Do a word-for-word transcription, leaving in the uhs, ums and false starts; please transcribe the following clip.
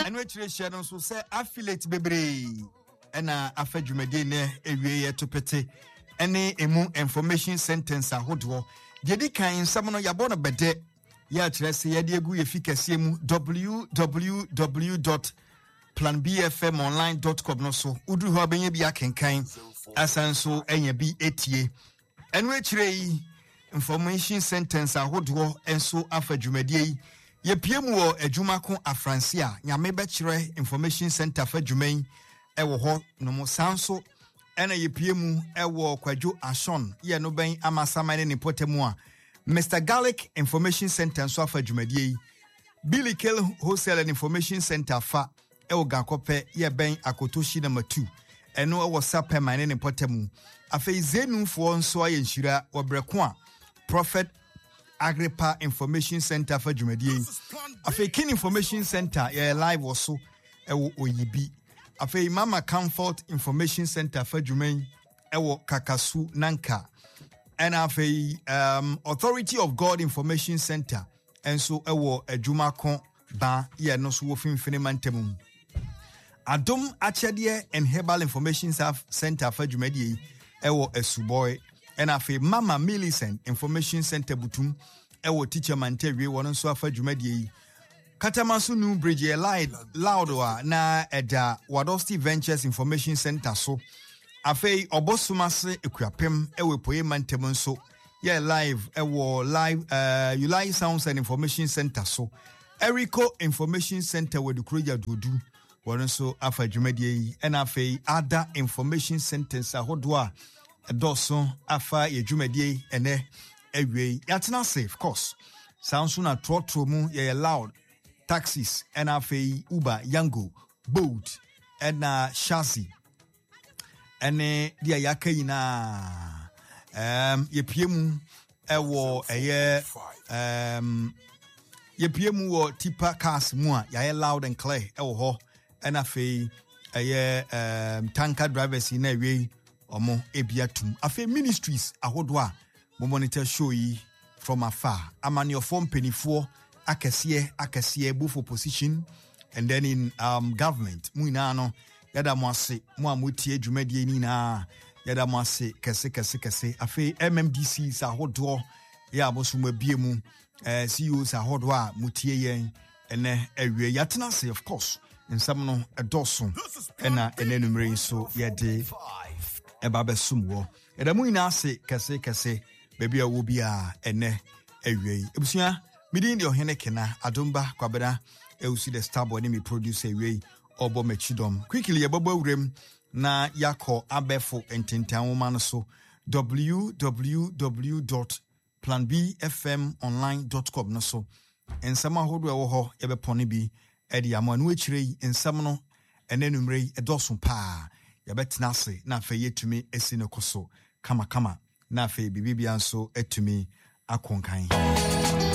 And which share so say affiliate bebre ena afa dwumade ne ewie to pete ene emu information sentence ahodo de di kan nsam no yabo no bede ya kire se ye de egu ye fikase mu w w w dot plan b f m online dot com no so udu ho benye bi akenkan asanso enya bi etie enwe kire yi information sentence ahodo enso afa dwumade yi ye piemu wo adwuma ko afransia nyame be kire information center fa dwuman ewo ho no mo sanso ena ye piemu ewo kwadwo ashon ye no ben amasama ne potemu a Mister Garlic Information Center so afa dwumade yi Billy Kill Wholesale and Information Center fa ewo gankope ye ben akotoshi number two eno ewo sapema ne potemu afei zenu fo nso aye nhira obreko a Prophet Agrippa Information Center for Jumadi. Afe Kin Information Center, yeah, live also, ewo oyibi. Afe Mama Comfort Information Center for Jumain, ewo Kakasu Nanka. And afe um, Authority of God Information Center, and so ewo Ejumako ba, yeah, no so wofin finemantemum. Adom Achadie and Herbal Information Center for Jumadi, ewo Esuboy. And afe Mama Millicent Information Center Butum ewo teacher mantewe wono so afa dwumade Katamasu New Bridge live loudwa na eda Wadosti Ventures Information Center so afe obosumase ekuapem ewo poye mantem so ye live ewo live uh Ulai Sounds and Information Center so Erico Information Center we dukroja dodu wono so afa dwumade and afe other information centers ahodwa Doso afa ye dwumade ene ewe yatena safe of course sounds na trotro mu ye loud taxis and afa Uber Yango Boat and na Shazi ene dia yakai na um ye piemu ewo eye um ye piemu wo tipa cars mu a ye loud and clear ewo ho and afa eye um tanker drivers na ewe omo ebiatum afa ministries ahodo a mo monitor show yi from afar amani of form penifo akese akese both opposition and then in um government mu ina no yada mo ase mo amotie dwumade ni na yada mo ase kese kese kese afa M M D C sa ahodo ya abosuma biemu eh C E Os ahodo a mutie yen ene awie yatena se of course nsam no edoso ena enenumre so yede eba besumwo edamu ina ase kese kese baby awo bia ene awie ebusua midin de ohene kena adomba kwabena eusi the star boy ne me producer awie obo machidom quickly yebobo awrem na yakọ abefo ententan wo man so w w w dot plan b f m online dot com no so ensama hodo ewo ho yebepone bi edi amanu akire ensam no enenumre edoso pa yabetena ase na afa yetumi esi ne koso kama kama na afa bibibia nso etumi akonkan